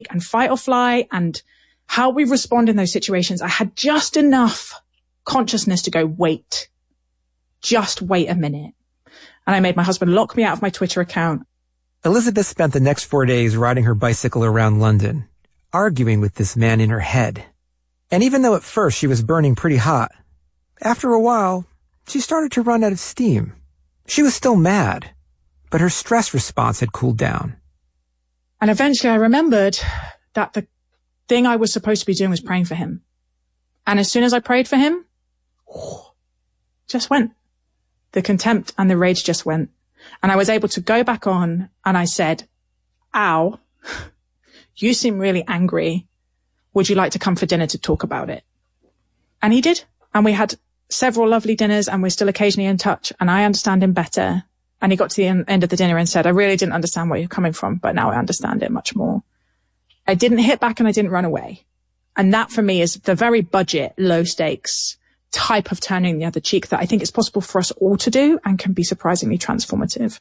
and fight or flight and how we respond in those situations, I had just enough consciousness to go, wait, just wait a minute. And I made my husband lock me out of my Twitter account. Elizabeth spent the next 4 days riding her bicycle around London, arguing with this man in her head. And even though at first she was burning pretty hot, after a while, she started to run out of steam. She was still mad, but her stress response had cooled down. And eventually I remembered that the thing I was supposed to be doing was praying for him. And as soon as I prayed for him, just went. The contempt and the rage just went. And I was able to go back on and I said, ow, you seem really angry. Would you like to come for dinner to talk about it? And he did. And we had several lovely dinners and we're still occasionally in touch and I understand him better. And he got to the end of the dinner and said, I really didn't understand where you're coming from, but now I understand it much more. I didn't hit back and I didn't run away. And that for me is the very budget, low stakes type of turning the other cheek that I think is possible for us all to do and can be surprisingly transformative.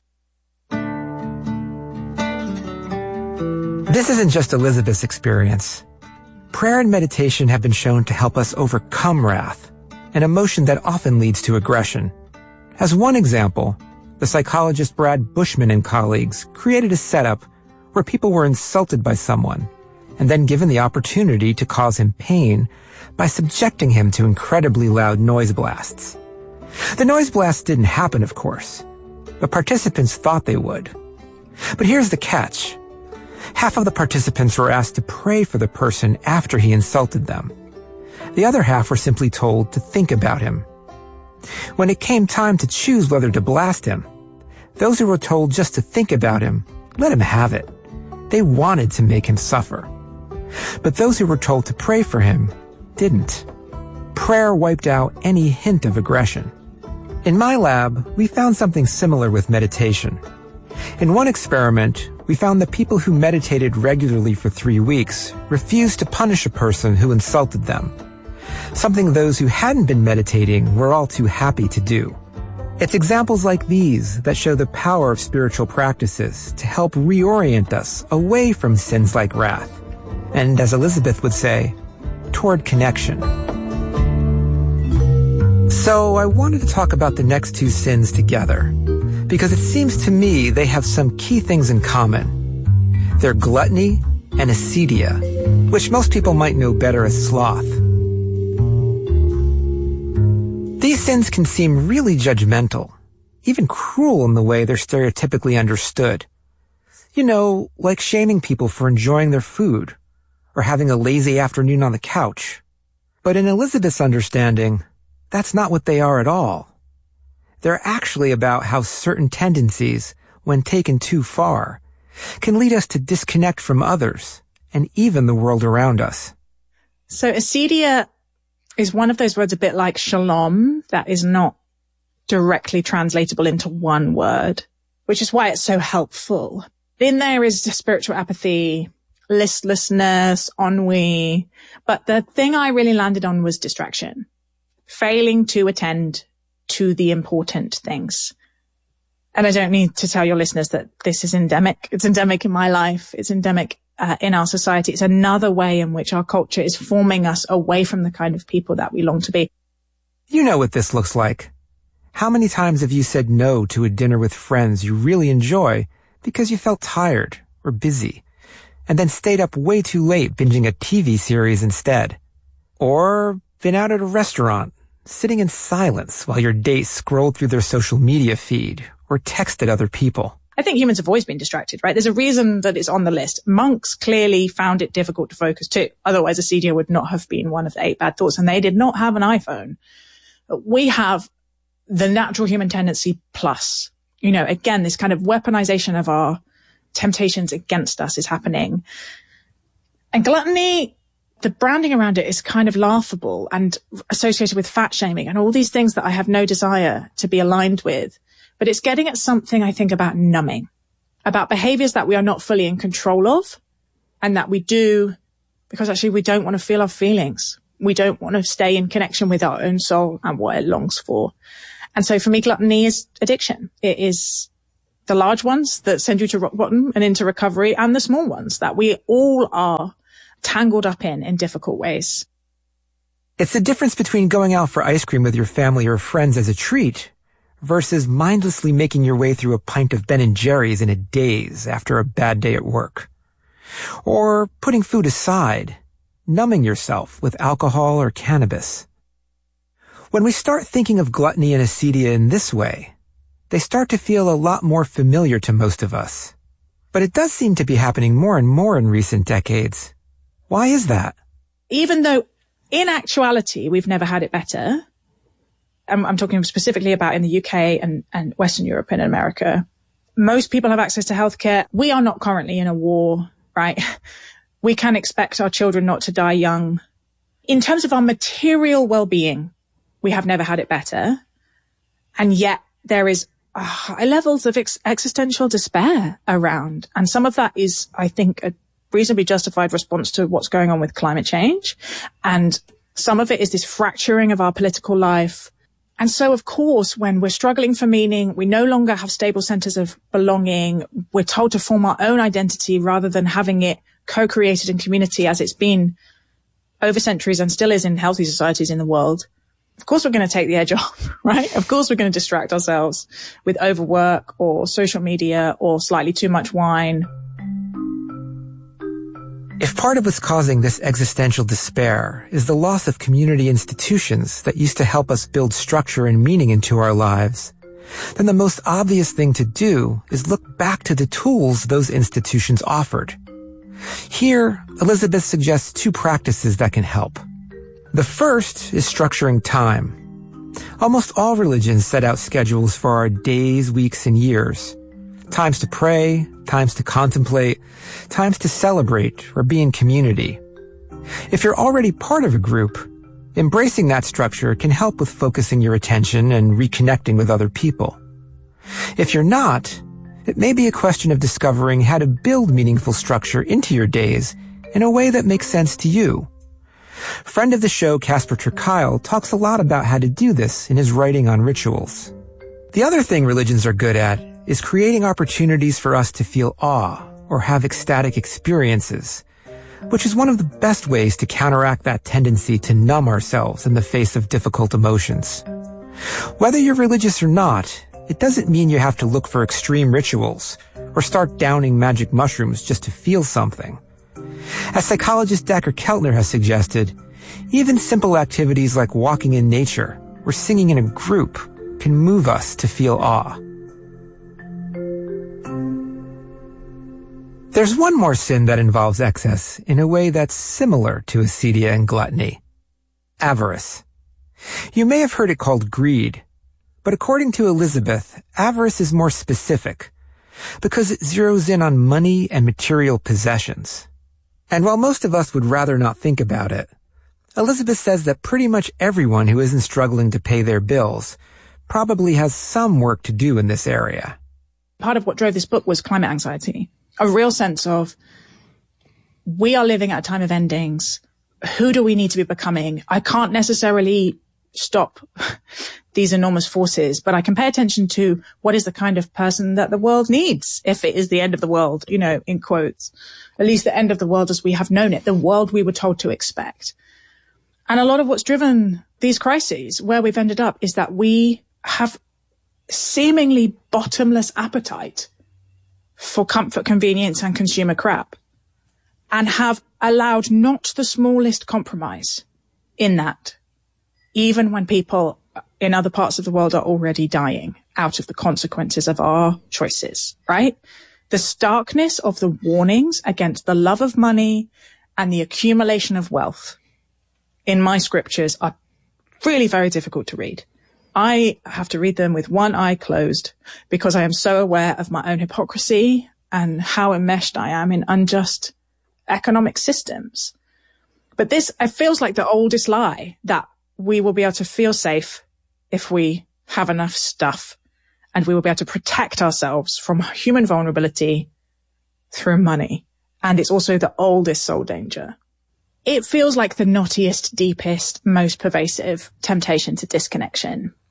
This isn't just Elizabeth's experience. Prayer and meditation have been shown to help us overcome wrath, an emotion that often leads to aggression. As one example, the psychologist Brad Bushman and colleagues created a setup where people were insulted by someone and then given the opportunity to cause him pain by subjecting him to incredibly loud noise blasts. The noise blasts didn't happen, of course, but participants thought they would. But here's the catch. Half of the participants were asked to pray for the person after he insulted them. The other half were simply told to think about him. When it came time to choose whether to blast him, those who were told just to think about him, let him have it. They wanted to make him suffer. But those who were told to pray for him didn't. Prayer wiped out any hint of aggression. In my lab, we found something similar with meditation. In one experiment, we found that people who meditated regularly for 3 weeks refused to punish a person who insulted them, something those who hadn't been meditating were all too happy to do. It's examples like these that show the power of spiritual practices to help reorient us away from sins like wrath, and as Elizabeth would say, toward connection. So I wanted to talk about the next two sins together, because it seems to me they have some key things in common. They're gluttony and acedia, which most people might know better as sloth. These sins can seem really judgmental, even cruel in the way they're stereotypically understood. You know, like shaming people for enjoying their food, or having a lazy afternoon on the couch. But in Elizabeth's understanding, that's not what they are at all. They're actually about how certain tendencies, when taken too far, can lead us to disconnect from others and even the world around us. So acedia is one of those words a bit like shalom that is not directly translatable into one word, which is why it's so helpful. In there is spiritual apathy, listlessness, ennui. But the thing I really landed on was distraction, failing to attend to the important things. And I don't need to tell your listeners that this is endemic. It's endemic in my life. It's endemic in our society. It's another way in which our culture is forming us away from the kind of people that we long to be. You know what this looks like. How many times have you said no to a dinner with friends you really enjoy because you felt tired or busy, and then stayed up way too late binging a TV series instead? Or been out at a restaurant, sitting in silence while your date scrolled through their social media feed or texted other people? I think humans have always been distracted, right? There's a reason that it's on the list. Monks clearly found it difficult to focus too. Otherwise, acedia would not have been one of the 8 bad thoughts, and they did not have an iPhone. We have the natural human tendency plus. You know, again, this kind of weaponization of our temptations against us is happening. And gluttony, the branding around it is kind of laughable and associated with fat shaming and all these things that I have no desire to be aligned with. But it's getting at something, I think, about numbing, about behaviors that we are not fully in control of and that we do because actually we don't want to feel our feelings. We don't want to stay in connection with our own soul and what it longs for. And so for me, gluttony is addiction. It is the large ones that send you to rock bottom and into recovery, and the small ones that we all are tangled up in difficult ways. It's the difference between going out for ice cream with your family or friends as a treat versus mindlessly making your way through a pint of Ben & Jerry's in a daze after a bad day at work. Or putting food aside, numbing yourself with alcohol or cannabis. When we start thinking of gluttony and acedia in this way, they start to feel a lot more familiar to most of us. But it does seem to be happening more and more in recent decades. Why is that? Even though in actuality we've never had it better, I'm talking specifically about in the UK and Western Europe and America, most people have access to healthcare. We are not currently in a war, right? We can expect our children not to die young. In terms of our material well-being, we have never had it better. And yet there is high levels of existential despair around. And some of that is, I think, a reasonably justified response to what's going on with climate change. And some of it is this fracturing of our political life. And so, of course, when we're struggling for meaning, we no longer have stable centers of belonging. We're told to form our own identity rather than having it co-created in community as it's been over centuries and still is in healthy societies in the world. Of course, we're going to take the edge off, right? Of course, we're going to distract ourselves with overwork or social media or slightly too much wine. If part of what's causing this existential despair is the loss of community institutions that used to help us build structure and meaning into our lives, then the most obvious thing to do is look back to the tools those institutions offered. Here, Elizabeth suggests two practices that can help. The first is structuring time. Almost all religions set out schedules for our days, weeks, and years. Times to pray, times to contemplate, times to celebrate or be in community. If you're already part of a group, embracing that structure can help with focusing your attention and reconnecting with other people. If you're not, it may be a question of discovering how to build meaningful structure into your days in a way that makes sense to you. Friend of the show, Casper ter Kuile, talks a lot about how to do this in his writing on rituals. The other thing religions are good at is creating opportunities for us to feel awe or have ecstatic experiences, which is one of the best ways to counteract that tendency to numb ourselves in the face of difficult emotions. Whether you're religious or not, it doesn't mean you have to look for extreme rituals or start downing magic mushrooms just to feel something. As psychologist Dacher Keltner has suggested, even simple activities like walking in nature or singing in a group can move us to feel awe. There's one more sin that involves excess in a way that's similar to acedia and gluttony. Avarice. You may have heard it called greed, but according to Elizabeth, avarice is more specific because it zeroes in on money and material possessions. And while most of us would rather not think about it, Elizabeth says that pretty much everyone who isn't struggling to pay their bills probably has some work to do in this area. Part of what drove this book was climate anxiety. A real sense of, we are living at a time of endings. Who do we need to be becoming? I can't necessarily stop these enormous forces, but I can pay attention to what is the kind of person that the world needs if it is the end of the world, in quotes, at least the end of the world as we have known it, the world we were told to expect. And a lot of what's driven these crises, where we've ended up, is that we have seemingly bottomless appetite for comfort, convenience, and consumer crap, and have allowed not the smallest compromise in that, even when people in other parts of the world are already dying out of the consequences of our choices, right? The starkness of the warnings against the love of money and the accumulation of wealth in my scriptures are really very difficult to read. I have to read them with one eye closed because I am so aware of my own hypocrisy and how enmeshed I am in unjust economic systems. But this, it feels like the oldest lie that we will be able to feel safe if we have enough stuff, and we will be able to protect ourselves from human vulnerability through money. And it's also the oldest soul danger. It feels like the knottiest, deepest, most pervasive temptation to disconnection.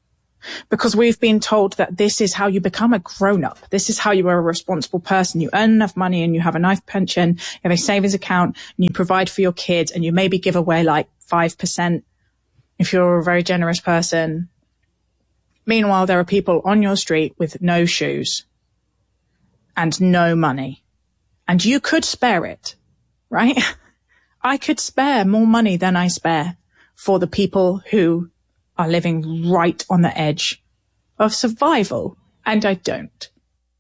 because we've been told that this is how you become a grown-up. This is how you are a responsible person. You earn enough money and you have a nice pension, you have a savings account, and you provide for your kids, and you maybe give away like 5% if you're a very generous person. Meanwhile, there are people on your street with no shoes and no money. And you could spare it, right? I could spare more money than I spare for the people who are living right on the edge of survival. And I don't.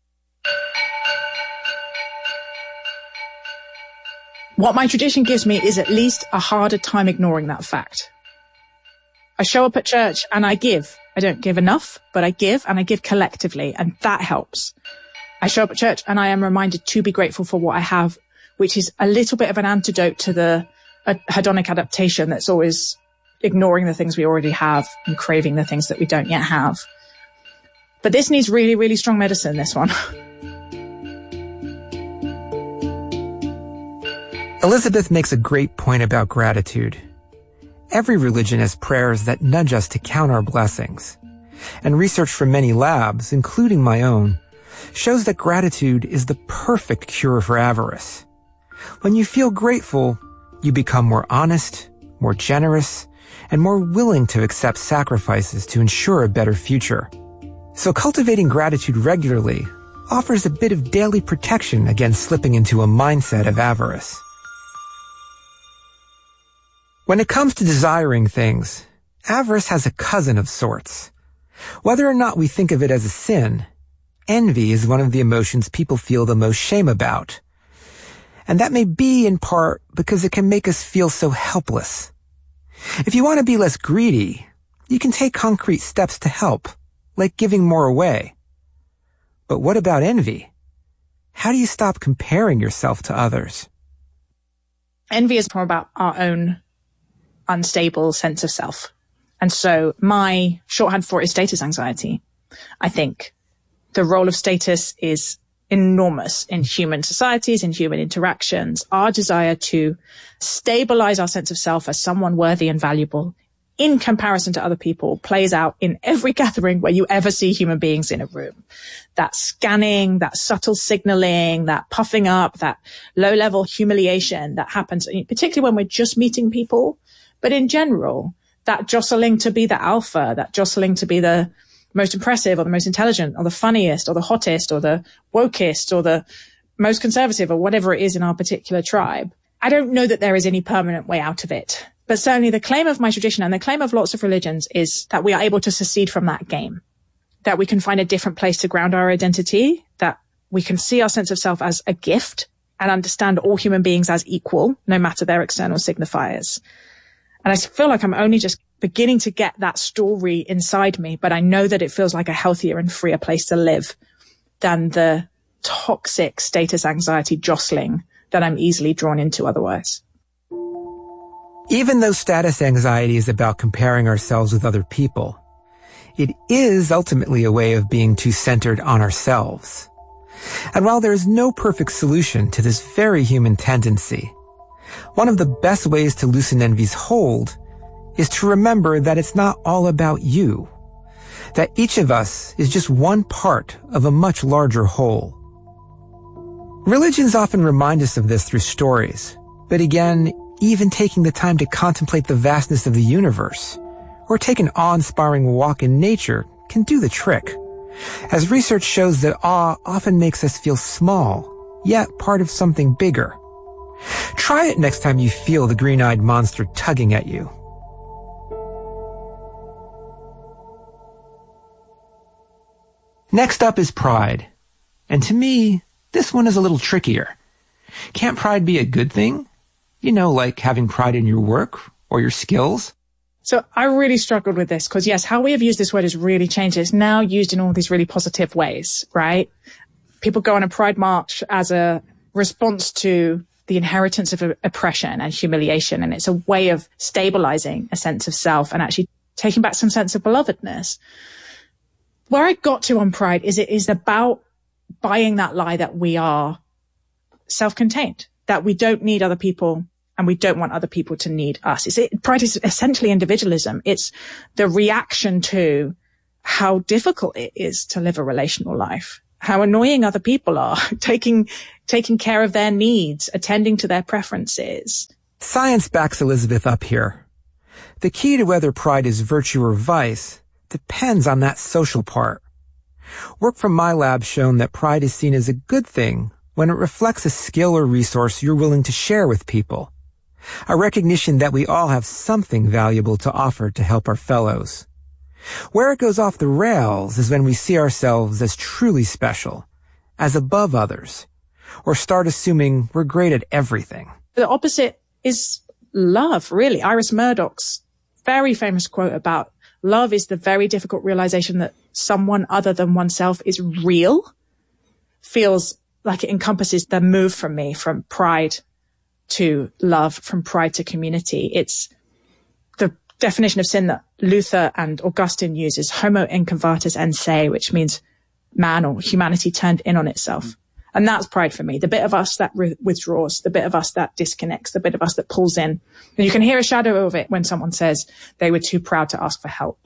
What my tradition gives me is at least a harder time ignoring that fact. I show up at church and I give. I don't give enough, but I give, and I give collectively, and that helps. I show up at church and I am reminded to be grateful for what I have, which is a little bit of an antidote to the hedonic adaptation that's always ignoring the things we already have and craving the things that we don't yet have. But this needs really, really strong medicine, this one. Elizabeth makes a great point about gratitude. Every religion has prayers that nudge us to count our blessings. And research from many labs, including my own, shows that gratitude is the perfect cure for avarice. When you feel grateful, you become more honest, more generous, and more willing to accept sacrifices to ensure a better future. So cultivating gratitude regularly offers a bit of daily protection against slipping into a mindset of avarice. When it comes to desiring things, avarice has a cousin of sorts. Whether or not we think of it as a sin, envy is one of the emotions people feel the most shame about. And that may be in part because it can make us feel so helpless. If you want to be less greedy, you can take concrete steps to help, like giving more away. But what about envy? How do you stop comparing yourself to others? Envy is more about our own unstable sense of self. And so my shorthand for it is status anxiety. I think the role of status is enormous in human societies, in human interactions. Our desire to stabilize our sense of self as someone worthy and valuable in comparison to other people plays out in every gathering where you ever see human beings in a room. That scanning, that subtle signaling, that puffing up, that low-level humiliation that happens, particularly when we're just meeting people. But in general, that jostling to be the alpha, that jostling to be the most impressive or the most intelligent or the funniest or the hottest or the wokest or the most conservative or whatever it is in our particular tribe. I don't know that there is any permanent way out of it. But certainly the claim of my tradition and the claim of lots of religions is that we are able to secede from that game, that we can find a different place to ground our identity, that we can see our sense of self as a gift and understand all human beings as equal, no matter their external signifiers. And I feel like I'm only just beginning to get that story inside me, but I know that it feels like a healthier and freer place to live than the toxic status anxiety jostling that I'm easily drawn into otherwise. Even though status anxiety is about comparing ourselves with other people, it is ultimately a way of being too centered on ourselves. And while there is no perfect solution to this very human tendency, one of the best ways to loosen envy's hold is to remember that it's not all about you, that each of us is just one part of a much larger whole. Religions often remind us of this through stories, but again, even taking the time to contemplate the vastness of the universe, or take an awe-inspiring walk in nature can do the trick, as research shows that awe often makes us feel small, yet part of something bigger. Try it next time you feel the green-eyed monster tugging at you. Next up is pride. And to me, this one is a little trickier. Can't pride be a good thing? You know, like having pride in your work or your skills? So I really struggled with this because, yes, how we have used this word has really changed. It's now used in all these really positive ways, right? People go on a pride march as a response to the inheritance of oppression and humiliation. And it's a way of stabilizing a sense of self and actually taking back some sense of belovedness. Where I got to on pride is it is about buying that lie that we are self-contained, that we don't need other people and we don't want other people to need us. Pride is essentially individualism. It's the reaction to how difficult it is to live a relational life, how annoying other people are, taking care of their needs, attending to their preferences. Science backs Elizabeth up here. The key to whether pride is virtue or vice depends on that social part. Work from my lab shown that pride is seen as a good thing when it reflects a skill or resource you're willing to share with people, a recognition that we all have something valuable to offer to help our fellows. Where it goes off the rails is when we see ourselves as truly special, as above others, or start assuming we're great at everything. The opposite is love, really. Iris Murdoch's very famous quote about love is the very difficult realization that someone other than oneself is real, feels like it encompasses the move from me, from pride to love, from pride to community. It's the definition of sin that Luther and Augustine uses, homo inconvertus en se, which means man or humanity turned in on itself. And that's pride for me. The bit of us that withdraws, the bit of us that disconnects, the bit of us that pulls in. And you can hear a shadow of it when someone says they were too proud to ask for help.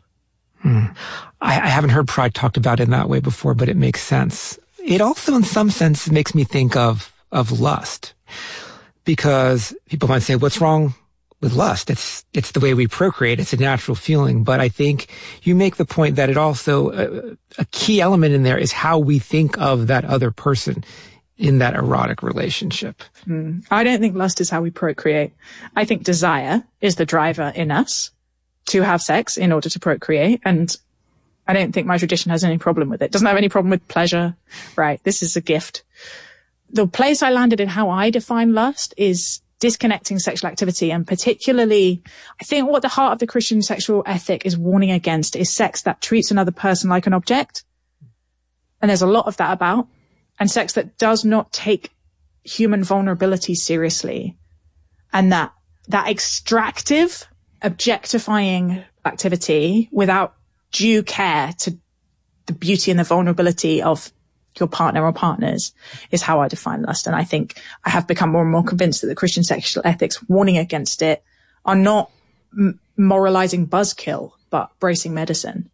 I haven't heard pride talked about in that way before, but it makes sense. It also, in some sense, makes me think of lust. Because people might say, what's wrong with lust? It's the way we procreate. It's a natural feeling. But I think you make the point that it also, a key element in there is how we think of that other person in that erotic relationship. I don't think lust is how we procreate. I think desire is the driver in us to have sex in order to procreate. And I don't think my tradition has any problem with it. Doesn't have any problem with pleasure. Right. This is a gift. The place I landed in how I define lust is disconnecting sexual activity. And particularly, I think what the heart of the Christian sexual ethic is warning against is sex that treats another person like an object. And there's a lot of that about. And sex that does not take human vulnerability seriously. And that extractive, objectifying activity without due care to the beauty and the vulnerability of your partner or partners is how I define lust. And I think I have become more and more convinced that the Christian sexual ethics warning against it are not moralizing buzzkill, but bracing medicine.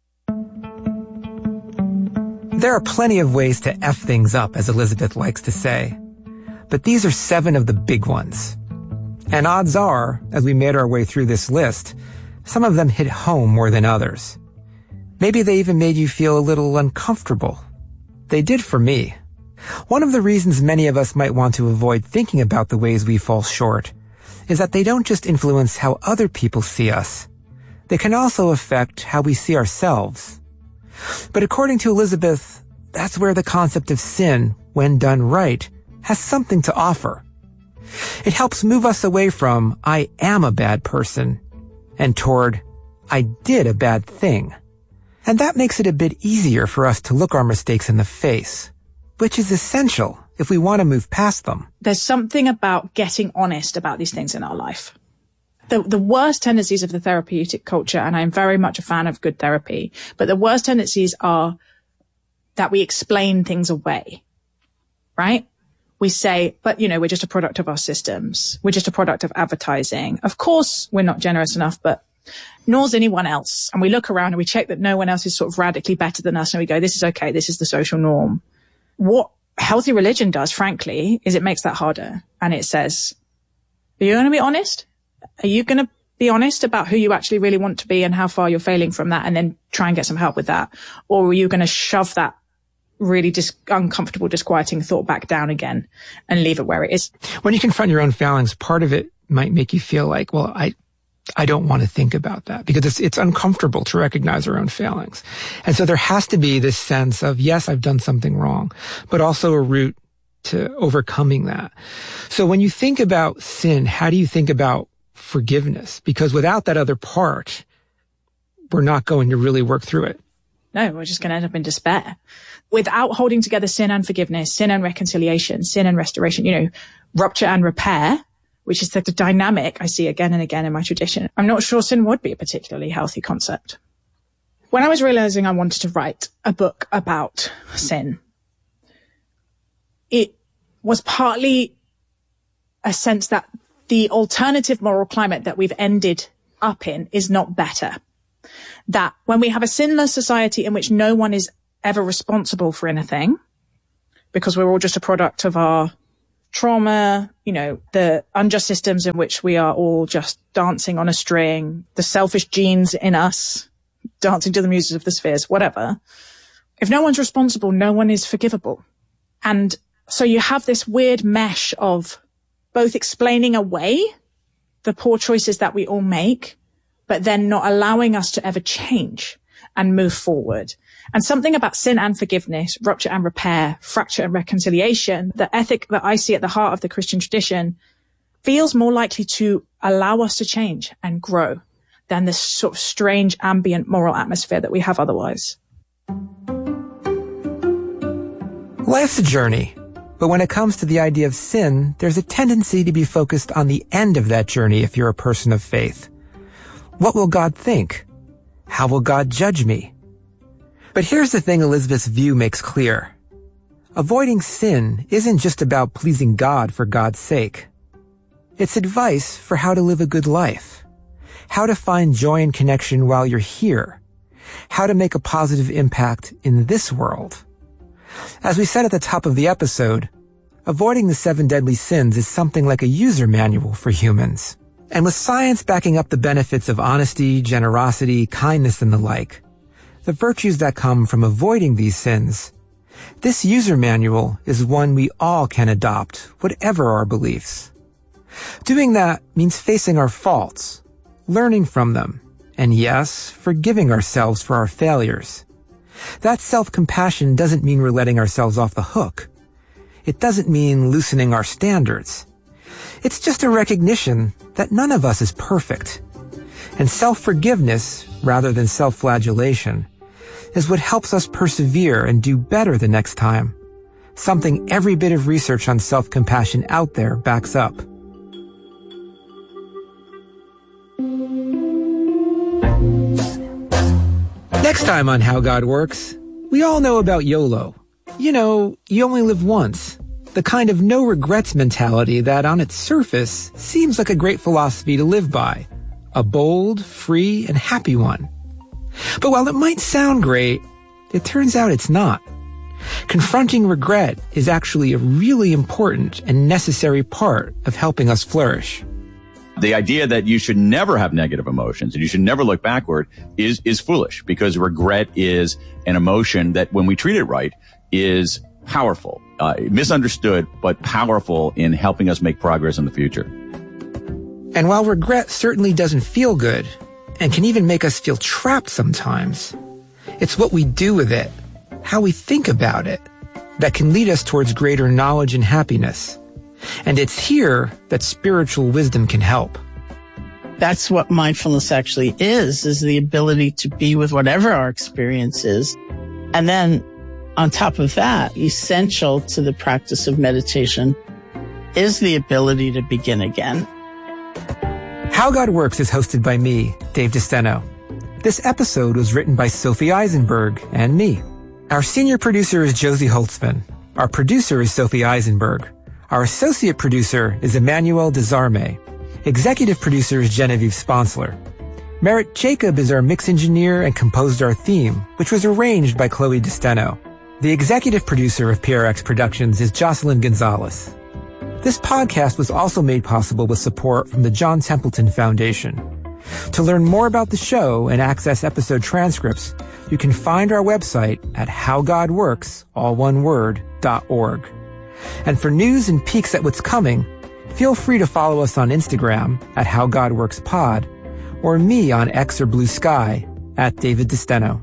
There are plenty of ways to F things up, as Elizabeth likes to say. But these are 7 of the big ones. And odds are, as we made our way through this list, some of them hit home more than others. Maybe they even made you feel a little uncomfortable. They did for me. One of the reasons many of us might want to avoid thinking about the ways we fall short is that they don't just influence how other people see us. They can also affect how we see ourselves. But according to Elizabeth, that's where the concept of sin, when done right, has something to offer. It helps move us away from, I am a bad person, and toward, I did a bad thing. And that makes it a bit easier for us to look our mistakes in the face, which is essential if we want to move past them. There's something about getting honest about these things in our life. The worst tendencies of the therapeutic culture, and I'm very much a fan of good therapy, but the worst tendencies are that we explain things away, right? We say, but we're just a product of our systems. We're just a product of advertising. Of course, we're not generous enough, but nor's anyone else. And we look around and we check that no one else is sort of radically better than us. And we go, this is okay. This is the social norm. What healthy religion does, frankly, is it makes that harder. And it says, are you going to be honest? Are you going to be honest about who you actually really want to be and how far you're failing from that, and then try and get some help with that? Or are you going to shove that really uncomfortable, disquieting thought back down again and leave it where it is? When you confront your own failings, part of it might make you feel like, well, I don't want to think about that, because it's uncomfortable to recognize our own failings. And so there has to be this sense of, yes, I've done something wrong, but also a route to overcoming that. So when you think about sin, how do you think about forgiveness? Because without that other part, we're not going to really work through it. No, we're just going to end up in despair. Without holding together sin and forgiveness, sin and reconciliation, sin and restoration, rupture and repair, which is the dynamic I see again and again in my tradition, I'm not sure sin would be a particularly healthy concept. When I was realizing I wanted to write a book about sin, it was partly a sense that the alternative moral climate that we've ended up in is not better. That when we have a sinless society in which no one is ever responsible for anything, because we're all just a product of our trauma, the unjust systems in which we are all just dancing on a string, the selfish genes in us, dancing to the music of the spheres, whatever. If no one's responsible, no one is forgivable. And so you have this weird mesh of both explaining away the poor choices that we all make, but then not allowing us to ever change and move forward. And something about sin and forgiveness, rupture and repair, fracture and reconciliation, the ethic that I see at the heart of the Christian tradition feels more likely to allow us to change and grow than this sort of strange ambient moral atmosphere that we have otherwise. Life's a journey, but when it comes to the idea of sin, there's a tendency to be focused on the end of that journey if you're a person of faith. What will God think? How will God judge me? But here's the thing Elizabeth's view makes clear. Avoiding sin isn't just about pleasing God for God's sake. It's advice for how to live a good life, how to find joy and connection while you're here, how to make a positive impact in this world. As we said at the top of the episode, avoiding the 7 deadly sins is something like a user manual for humans. And with science backing up the benefits of honesty, generosity, kindness, and the like, the virtues that come from avoiding these sins, this user manual is one we all can adopt, whatever our beliefs. Doing that means facing our faults, learning from them, and yes, forgiving ourselves for our failures. That self-compassion doesn't mean we're letting ourselves off the hook. It doesn't mean loosening our standards. It's just a recognition that none of us is perfect. And self-forgiveness, rather than self-flagellation, is what helps us persevere and do better the next time. Something every bit of research on self-compassion out there backs up. Next time on How God Works, we all know about YOLO. You only live once. The kind of no regrets mentality that on its surface seems like a great philosophy to live by. A bold, free, and happy one. But while it might sound great, it turns out it's not. Confronting regret is actually a really important and necessary part of helping us flourish. The idea that you should never have negative emotions and you should never look backward is foolish, because regret is an emotion that, when we treat it right, is powerful, misunderstood, but powerful in helping us make progress in the future. And while regret certainly doesn't feel good and can even make us feel trapped sometimes, it's what we do with it, how we think about it, that can lead us towards greater knowledge and happiness. And it's here that spiritual wisdom can help. That's what mindfulness actually is the ability to be with whatever our experience is. And then on top of that, essential to the practice of meditation is the ability to begin again. How God Works is hosted by me, Dave DeSteno. This episode was written by Sophie Eisenberg and me. Our senior producer is Josie Holtzman. Our producer is Sophie Eisenberg. Our associate producer is Emmanuel Desarme. Executive producer is Genevieve Sponsler. Merritt Jacob is our mix engineer and composed our theme, which was arranged by Chloe DeSteno. The executive producer of PRX Productions is Jocelyn Gonzalez. This podcast was also made possible with support from the John Templeton Foundation. To learn more about the show and access episode transcripts, you can find our website at howgodworks, all one word, .org. And for news and peeks at what's coming, feel free to follow us on Instagram at HowGodWorksPod, or me on X or Blue Sky at David DeSteno.